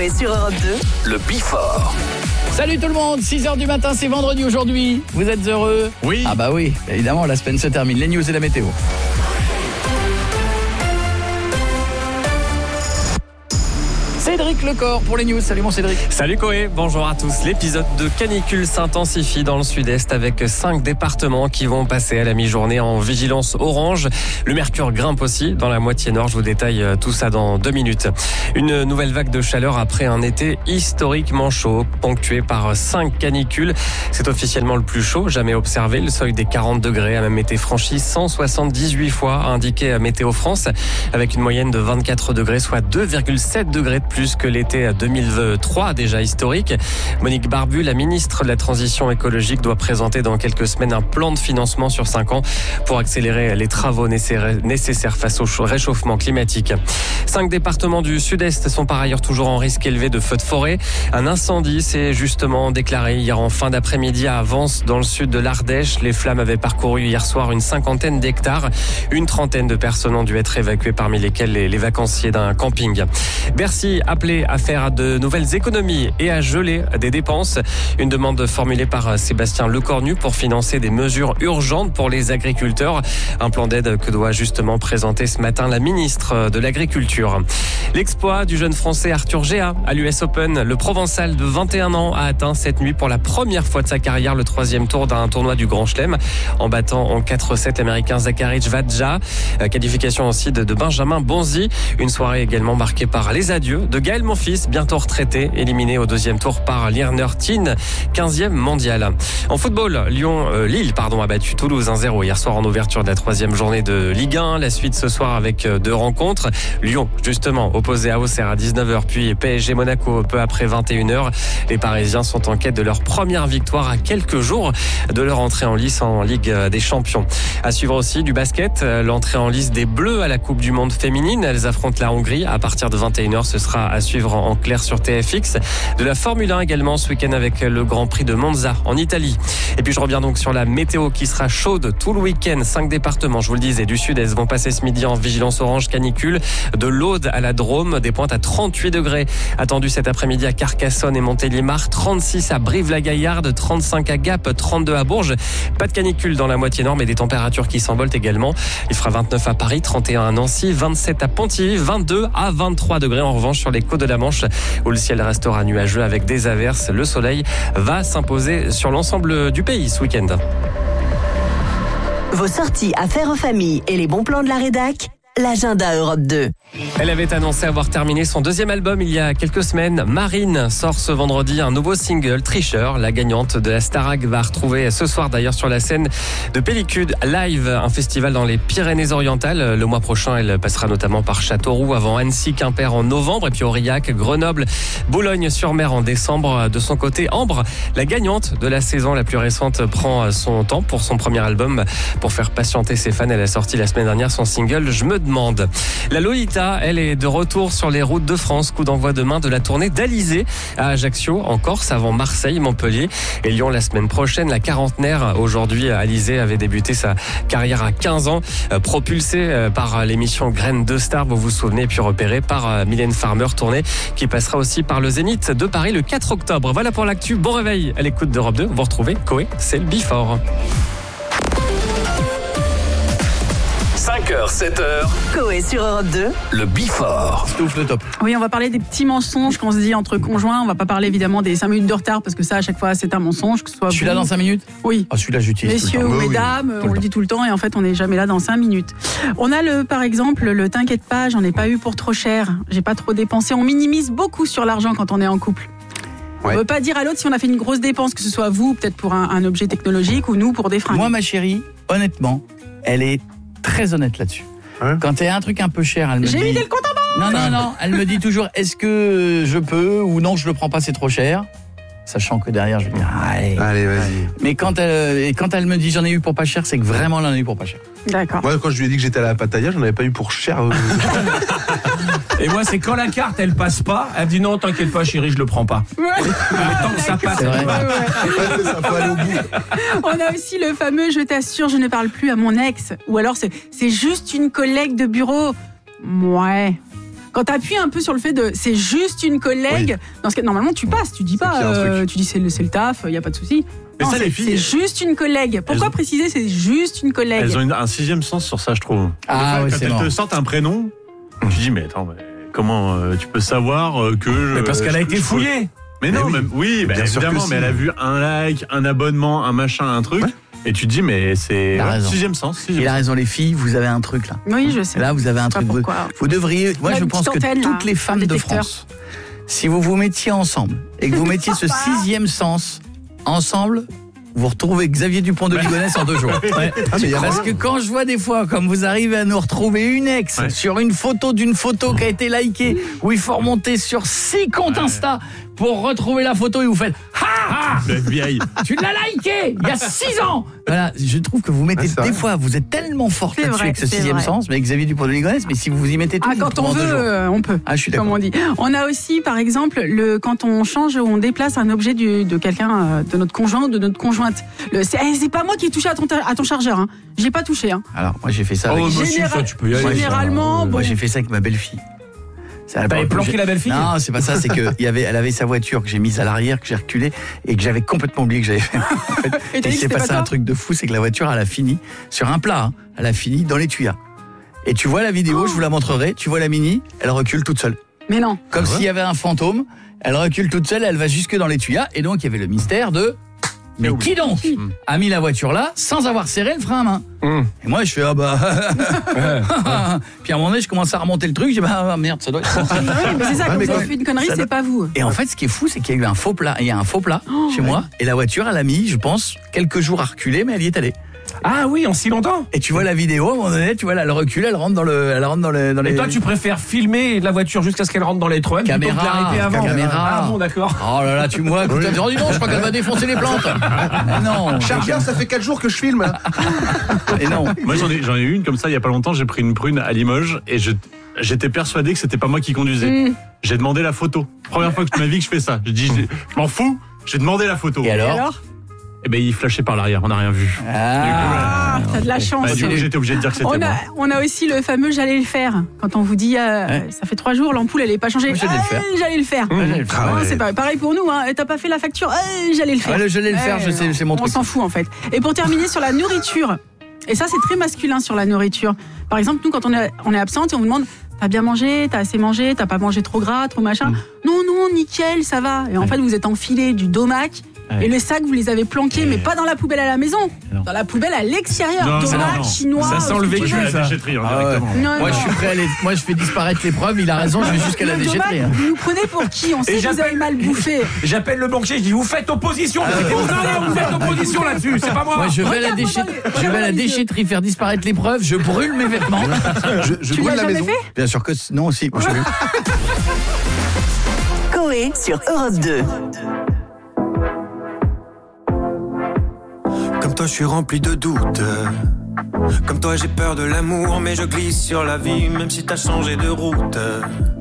Coé sur Europe 2. Le Before. Salut tout le monde, 6h du matin, c'est vendredi aujourd'hui. Vous êtes heureux ? Oui. Ah bah oui, évidemment, la semaine se termine. Les news et la météo. Cédric Lecor pour les news. Salut mon Cédric. Salut Coé, bonjour à tous. L'épisode de canicule s'intensifie dans le sud-est avec 5 départements qui vont passer à la mi-journée en vigilance orange. Le mercure grimpe aussi dans la moitié nord. Je vous détaille tout ça dans 2 minutes. Une nouvelle vague de chaleur après un été historiquement chaud, ponctué par 5 canicules. C'est officiellement le plus chaud jamais observé. Le seuil des 40 degrés a même été franchi 178 fois, a indiqué Météo France, avec une moyenne de 24 degrés, soit 2,7 degrés de plus que l'été 2003, déjà historique. Monique Barbu, la ministre de la Transition écologique, doit présenter dans quelques semaines un plan de financement sur 5 ans pour accélérer les travaux nécessaires face au réchauffement climatique. 5 départements du sud-est sont par ailleurs toujours en risque élevé de feux de forêt. Un incendie s'est justement déclaré hier en fin d'après-midi à Vence, dans le sud de l'Ardèche. Les flammes avaient parcouru hier soir une 50aine d'hectares. Une 30aine de personnes ont dû être évacuées, parmi lesquelles les vacanciers d'un camping. Bercy appelé à faire de nouvelles économies et à geler des dépenses. Une demande formulée par Sébastien Lecornu pour financer des mesures urgentes pour les agriculteurs. Un plan d'aide que doit justement présenter ce matin la ministre de l'Agriculture. L'exploit du jeune français Arthur Géa à l'US Open. Le Provençal de 21 ans a atteint cette nuit pour la première fois de sa carrière le 3e tour d'un tournoi du Grand Chelem en battant en 4-7 l'américain Zachary Vadja. Qualification aussi de Benjamin Bonzi. Une soirée également marquée par les adieux de Gaël Monfils, bientôt retraité, éliminé au 2e tour par Lierner Tin, 15e mondial. En football, Lille a battu Toulouse 1-0 hier soir en ouverture de la 3e journée de Ligue 1. La suite ce soir avec 2 rencontres. Lyon, justement, opposé à Auxerre à 19h, puis PSG Monaco peu après 21h. Les Parisiens sont en quête de leur première victoire à quelques jours de leur entrée en lice en Ligue des Champions. À suivre aussi du basket, l'entrée en lice des Bleus à la Coupe du Monde féminine. Elles affrontent la Hongrie à partir de 21h. Ce sera à suivre en clair sur TFX. De la Formule 1 également ce week-end avec le Grand Prix de Monza en Italie. Et puis je reviens donc sur la météo qui sera chaude tout le week-end. 5 départements, je vous le disais, du sud-est vont passer ce midi en vigilance orange canicule. De l'Aude à la Drôme, des pointes à 38 degrés. Attendu cet après-midi à Carcassonne et Montélimar, 36 à Brive-la-Gaillarde, 35 à Gap, 32 à Bourges. Pas de canicule dans la moitié nord, mais des températures qui s'envolent également. Il fera 29 à Paris, 31 à Nancy, 27 à Pontivy, 22 à 23 degrés en revanche sur les côtes de la Manche, où le ciel restera nuageux avec des averses. Le soleil va s'imposer sur l'ensemble du pays ce week-end. Vos sorties à faire en famille et les bons plans de la rédac, l'agenda Europe 2. Elle avait annoncé avoir terminé son 2e album il y a quelques semaines. Marine sort ce vendredi un nouveau single, Tricheur. La gagnante de la Starac va retrouver ce soir d'ailleurs sur la scène de Pellicude Live, un festival dans les Pyrénées-Orientales. Le mois prochain, elle passera notamment par Châteauroux avant Annecy, Quimper en novembre et puis Aurillac, Grenoble, Boulogne-sur-Mer en décembre. De son côté, Ambre, la gagnante de la saison la plus récente, prend son temps pour son premier album. Pour faire patienter ses fans, elle a sorti la semaine dernière son single Je me demande. La Lolita, elle est de retour sur les routes de France. Coup d'envoi demain de la tournée d'Alizé à Ajaccio, en Corse, avant Marseille, Montpellier et Lyon la semaine prochaine. La quarantenaire, aujourd'hui, Alizé avait débuté sa carrière à 15 ans, propulsée par l'émission Graines de Star, vous vous souvenez, puis repérée par Mylène Farmer, tournée qui passera aussi par le Zénith de Paris le 4 octobre. Voilà pour l'actu. Bon réveil à l'écoute d'Europe 2. Vous retrouvez Coé, c'est le Before. 5h, 7h. Coé sur Europe 2. Le Before. C'est ouf le top. Oui, on va parler des petits mensonges qu'on se dit entre conjoints. On va pas parler évidemment des 5 minutes de retard parce que ça, à chaque fois, c'est un mensonge. Que ce soit Je suis là dans 5 minutes ? Oui. Ah, celui-là, j'utilise. Messieurs ou mesdames, on le dit tout le temps et en fait, on n'est jamais là dans 5 minutes. On a par exemple, le t'inquiète pas, j'en ai pas eu pour trop cher. J'ai pas trop dépensé. On minimise beaucoup sur l'argent quand on est en couple. Ouais. On ne veut pas dire à l'autre si on a fait une grosse dépense, que ce soit vous, peut-être pour un objet technologique ou nous pour des fringues. Moi, ma chérie, honnêtement, elle est très honnête là-dessus. Hein ? Quand il y a un truc un peu cher, elle me dit... J'ai mis le compte en banque. Non, elle me dit toujours, est-ce que je peux ou non, je le prends pas, c'est trop cher. Sachant que derrière, je vais dire, allez, vas-y. Mais quand elle me dit, j'en ai eu pour pas cher, c'est que vraiment, elle en a eu pour pas cher. D'accord. Moi, quand je lui ai dit que j'étais à la Pattaya, j'en avais pas eu pour cher. Et moi, c'est quand la carte, elle passe pas, elle dit non, t'inquiète pas, chérie, je le prends pas. Ouais. Mais tant que ça passe, C'est vrai. Ça faut aller au bout. On a aussi le fameux « je t'assure, je ne parle plus à mon ex ». Ou alors, c'est juste une collègue de bureau. Ouais. Quand tu appuies un peu sur le fait de c'est juste une collègue, dans ce cas, normalement tu passes, tu dis qu'il y a un pas, truc. tu dis c'est le taf, il n'y a pas de souci. Mais Non, ça, les c'est filles, juste une collègue. Pourquoi elles ont- préciser c'est juste une collègue? Elles ont un sixième sens sur ça, je trouve. Ah, Des fois, ouais, quand c'est elles mort. te sortent un prénom, tu dis, mais attends, comment tu peux savoir que Mais parce qu'elle a été fouillée. Mais non, oui, Bien sûr évidemment, que si. mais elle a vu un like, un abonnement, un machin, un truc. Ouais. Et tu te dis, mais c'est T'as raison. sixième sens. Il a raison, les filles, vous avez un truc là. Oui, je sais. Là, vous avez un Pas truc. pourquoi. Vous devriez. Moi, Là, je une pense que petite antenne, toutes là, les femmes un de détecteur. France, si vous vous mettiez ensemble et que vous mettiez ce sixième sens ensemble, vous retrouvez Xavier Dupont de Ligonnès en 2 jours. Ouais. Parce que quand je vois des fois, comme vous arrivez à nous retrouver une ex Ouais. sur une photo d'une photo qui a été likée, où il faut remonter sur 6 comptes Insta pour retrouver la photo et vous faites ha, Le FBI. tu l'as liké il y a 6 ans. Voilà, je trouve que vous mettez c'est des vrai. fois, vous êtes tellement forte C'est là-dessus vrai, avec ce c'est sixième vrai. sens, mais avec Xavier Dupont de Ligonnès, mais si vous y mettez tout, Ah, vous quand on le trouvez en 2 jours. veut, on peut. Ah, je suis Comme d'accord. on dit. On a aussi, par exemple, quand on change ou on déplace un objet de quelqu'un, de notre conjoint ou de notre conjointe. C'est pas moi qui ai touché à ton chargeur. Hein. Je l'ai pas touché. Hein. Alors, moi j'ai fait ça avec... Oh, moi aussi, Général- ça, tu peux y aller. Généralement, Moi bon. j'ai fait ça avec ma belle-fille. Ça, T'avais planqué la belle-fille? Non, c'est pas ça, c'est que elle avait sa voiture que j'ai mise à l'arrière, que j'ai reculée et que j'avais complètement oublié que j'avais fait. En fait, Et t'as et dit que c'est c'était passé pas un toi truc de fou, c'est que la voiture elle a fini sur un plat, hein, elle a fini dans les tuyas. Et tu vois la vidéo, je vous la montrerai, tu vois la Mini, elle recule toute seule. Mais non. Comme s'il y avait un fantôme, elle recule toute seule, elle va jusque dans les tuyas et donc il y avait le mystère de... Mais qui donc a mis la voiture là sans avoir serré le frein à main? Et moi je fais ah bah puis à un moment donné je commence à remonter le truc, je dis bah merde ça doit être ça. Ah oui, mais c'est ça, quand mais vous avez quand- fait une connerie, ça c'est doit- pas vous. Et en fait ce qui est fou c'est qu'il y a eu un faux plat, il y a un faux plat chez moi et la voiture elle a mis je pense quelques jours à reculer mais elle y est allée. Ah oui, en si longtemps. Et tu vois la vidéo à un moment donné, tu vois là, elle recule, elle rentre dans les Et toi, tu préfères filmer la voiture jusqu'à ce qu'elle rentre dans les trônes plutôt que Caméra, l'arrêter avant. caméra. Ah bon, d'accord. Oh là là, tu me vois, écoute, tu dis non, je crois qu'elle va défoncer les plantes. Mais non, Chargeur, ça fait 4 jours que je filme. Là. mais non. Moi, j'en ai eu une comme ça il y a pas longtemps. J'ai pris une prune à Limoges et j'étais persuadé que c'était pas moi qui conduisais. J'ai demandé la photo. Première fois que ma vie que je fais ça. Je dis, je m'en fous. J'ai demandé la photo. Et Et alors alors Et ben il flashait par l'arrière. On n'a rien vu. Ah, t'as de la chance. Bah, du coup, j'étais obligé de dire que c'était moi. On a aussi le fameux j'allais le faire. Quand on vous dit ça fait 3 jours, l'ampoule elle est pas changée. Moi, j'allais le faire. J'allais le faire. Ah ouais. C'est pareil pour nous. Hein. T'as pas fait la facture, j'allais le faire. Ouais, j'allais le faire, je sais, non, c'est mon on truc. s'en fout en fait. Et pour terminer sur la nourriture, et ça c'est très masculin sur la nourriture. Par exemple, nous quand on est absente et on vous demande t'as bien mangé, t'as assez mangé, t'as pas mangé trop gras, trop machin. Non, nickel, ça va. Et en fait, vous êtes enfilé du domac. Ouais. Et le sac, vous les avez planqués, mais pas dans la poubelle à la maison, Non. dans la poubelle à l'extérieur. Non, Domac, non. chinois. Ça sent le ce que tu vécu, veux. À la ça. déchetterie, hein, Ah ouais. directement. Non, Moi non. je suis prêt à moi je fais disparaître les preuves, il a raison, je vais jusqu'à la Le domac, déchetterie. hein. vous nous prenez pour qui? On sait que vous j'appelle- avez mal bouffé. J'appelle le banquier, je dis vous faites opposition. Vous faites opposition là-dessus, c'est pas moi. Moi je vais à la Regarde-moi déchetterie, dans les- je vais à la regarde-moi les yeux. déchetterie faire disparaître les preuves, je brûle mes vêtements. Je Tu brûle l'as la jamais maison. fait? Bien sûr que non aussi. Moi, je l'ai vu. Coé sur Europe 2. Comme toi, je suis rempli de doutes. Comme toi, j'ai peur de l'amour, mais je glisse sur la vie, même si t'as changé de route.